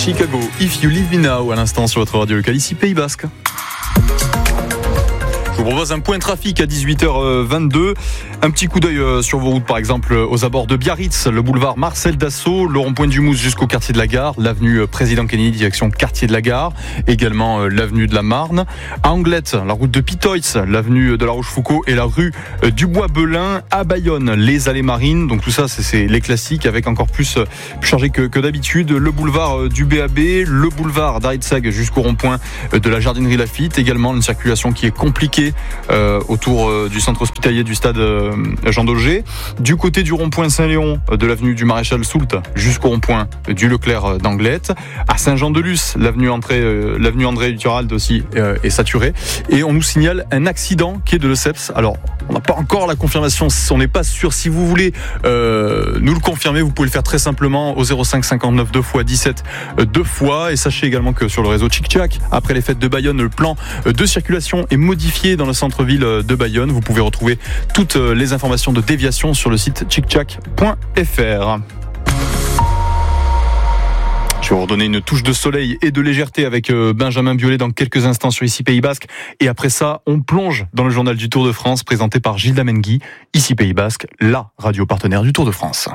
Chicago, If You Leave Me Now, à l'instant sur votre radio locale, ici Pays Basque. Je vous propose un point trafic à 18h22. Un petit coup d'œil sur vos routes, par exemple, aux abords de Biarritz, le boulevard Marcel Dassault, le rond-point du Mousse jusqu'au quartier de la Gare, l'avenue Président Kennedy, direction quartier de la Gare, également l'avenue de la Marne. À Anglette, la route de Pitoyts, l'avenue de la Rochefoucauld et la rue du Bois-Belin. À Bayonne, les allées marines. Donc tout ça, c'est les classiques avec encore plus chargé que d'habitude. Le boulevard du BAB, le boulevard d'Aritzag jusqu'au rond-point de la Jardinerie Laffitte. Également une circulation qui est compliquée autour du centre hospitalier du stade Jean Daugé. Du côté du rond-point Saint-Léon, de l'avenue du Maréchal Soult jusqu'au rond-point du Leclerc d'Anglette. À Saint-Jean-de-Luz, l'avenue André Duturald aussi est saturée. Et on nous signale un accident qui est de Lesseps. Alors, on n'a pas encore la confirmation, on n'est pas sûr. Si vous voulez nous le confirmer, vous pouvez le faire très simplement au 05 59 2 x 17 2 fois. Et sachez également que sur le réseau Tchic-Tchac, après les fêtes de Bayonne, le plan de circulation est modifié dans le centre-ville de Bayonne. Vous pouvez retrouver toutes les informations de déviation sur le site tchic-tchac.fr. Je vais vous redonner une touche de soleil et de légèreté avec Benjamin Biolay dans quelques instants sur Ici Pays Basque. Et après ça, on plonge dans le journal du Tour de France présenté par Gilles Damengui. Ici Pays Basque, la radio partenaire du Tour de France.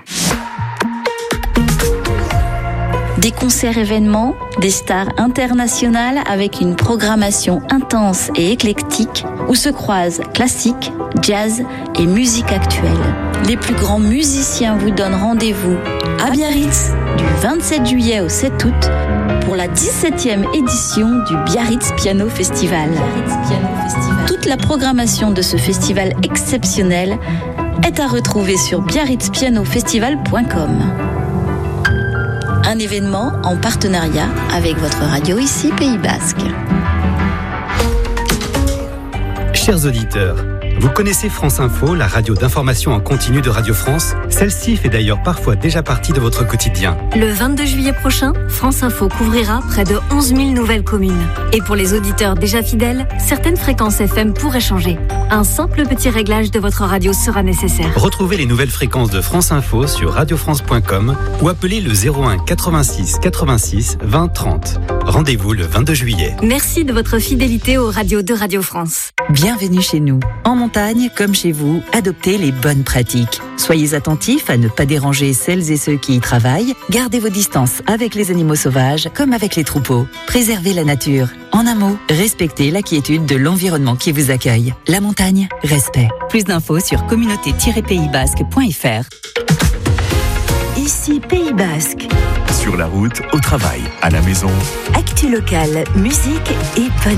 Des concerts événements, des stars internationales avec une programmation intense et éclectique où se croisent classique, jazz et musique actuelle. Les plus grands musiciens vous donnent rendez-vous à Biarritz du 27 juillet au 7 août pour la 17e édition du Biarritz Piano Festival. Toute la programmation de ce festival exceptionnel est à retrouver sur biarritzpianofestival.com. Un événement en partenariat avec votre radio ici Pays Basque. Chers auditeurs, vous connaissez France Info, la radio d'information en continu de Radio France? Celle-ci fait d'ailleurs parfois déjà partie de votre quotidien. Le 22 juillet prochain, France Info couvrira près de 11 000 nouvelles communes. Et pour les auditeurs déjà fidèles, certaines fréquences FM pourraient changer. Un simple petit réglage de votre radio sera nécessaire. Retrouvez les nouvelles fréquences de France Info sur radiofrance.com ou appelez le 01 86 86 20 30. Rendez-vous le 22 juillet. Merci de votre fidélité aux radios de Radio France. Bienvenue chez nous. En montagne, comme chez vous, adoptez les bonnes pratiques. Soyez attentifs à ne pas déranger celles et ceux qui y travaillent. Gardez vos distances avec les animaux sauvages comme avec les troupeaux. Préservez la nature. En un mot, respectez la quiétude de l'environnement qui vous accueille. La montagne, respect. Plus d'infos sur communauté-paysbasque.fr. Ici Pays Basque. Sur la route, au travail, à la maison. Actu locale, musique et bonne